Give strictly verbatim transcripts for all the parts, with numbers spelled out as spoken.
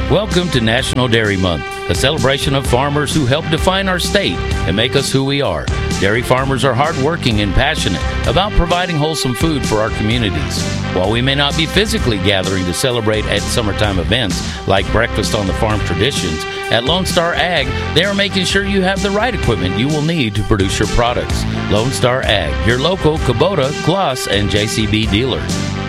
Welcome to National Dairy Month, a celebration of farmers who help define our state and make us who we are. Dairy farmers are hardworking and passionate about providing wholesome food for our communities. While we may not be physically gathering to celebrate at summertime events like Breakfast on the Farm traditions, at Lone Star Ag, they are making sure you have the right equipment you will need to produce your products. Lone Star Ag, your local Kubota, Gloss, and J C B dealer.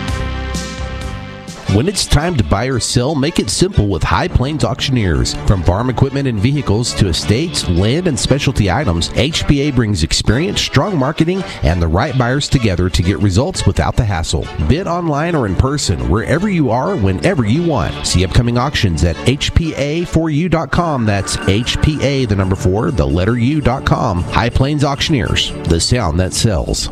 When it's time to buy or sell, make it simple with High Plains Auctioneers. From farm equipment and vehicles to estates, land, and specialty items, H P A brings experience, strong marketing, and the right buyers together to get results without the hassle. Bid online or in person, wherever you are, whenever you want. See upcoming auctions at H P A four U dot com. That's H P A, the number four, the letter U dot com. High Plains Auctioneers, the sound that sells.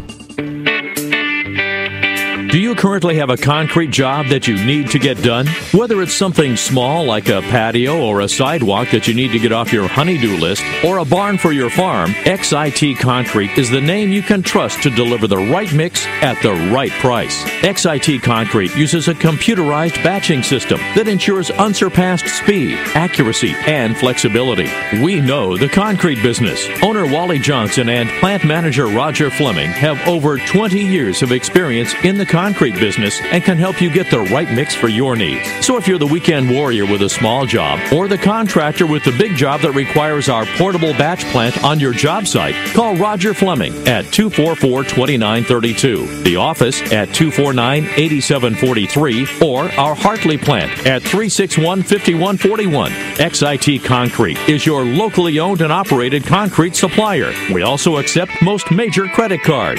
Do you currently have a concrete job that you need to get done? Whether it's something small like a patio or a sidewalk that you need to get off your honey-do list, or a barn for your farm, X I T Concrete is the name you can trust to deliver the right mix at the right price. X I T Concrete uses a computerized batching system that ensures unsurpassed speed, accuracy, and flexibility. We know the concrete business. Owner Wally Johnson and plant manager Roger Fleming have over twenty years of experience in the concrete business and can help you get the right mix for your needs. So if you're the weekend warrior with a small job or the contractor with the big job that requires our portable batch plant on your job site, call Roger Fleming at two four four, two nine three two, the office at two four nine, eight seven four three, or our Hartley plant at three six one, five one four one. X I T Concrete is your locally owned and operated concrete supplier. We also accept most major credit cards.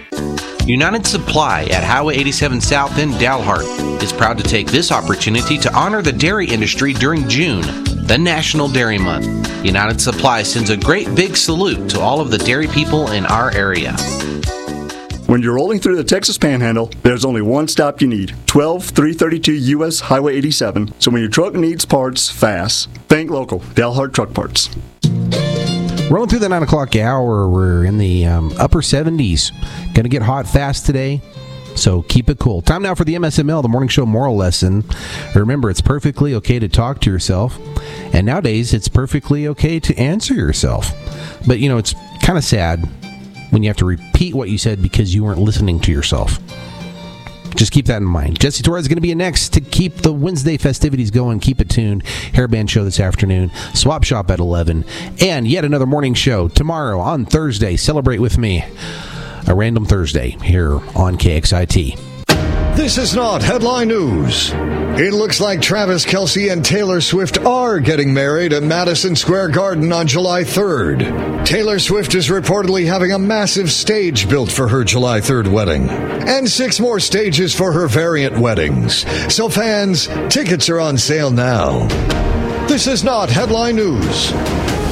United Supply at Highway eighty-seven South in Dalhart is proud to take this opportunity to honor the dairy industry during June, the National Dairy Month. United Supply sends a great big salute to all of the dairy people in our area. When you're rolling through the Texas Panhandle, there's only one stop you need, twelve three thirty-two U S Highway eighty-seven. So when your truck needs parts fast, think local, Dalhart Truck Parts. Rolling through the nine o'clock hour, we're in the um, upper seventies. Going to get hot fast today, so keep it cool. Time now for the M S M L, the morning show moral lesson. Remember, it's perfectly okay to talk to yourself, and nowadays it's perfectly okay to answer yourself. But, you know, it's kind of sad when you have to repeat what you said because you weren't listening to yourself. Just keep that in mind. Jesse Torres is going to be next to keep the Wednesday festivities going. Keep it tuned. Hairband show this afternoon. Swap Shop at eleven. And yet another morning show tomorrow on Thursday. Celebrate with me. A random Thursday here on K X I T. This is not headline news. It looks like Travis Kelce and Taylor Swift are getting married at Madison Square Garden on July third. Taylor Swift is reportedly having a massive stage built for her July third wedding, and six more stages for her variant weddings. So fans, tickets are on sale now. This is not headline news.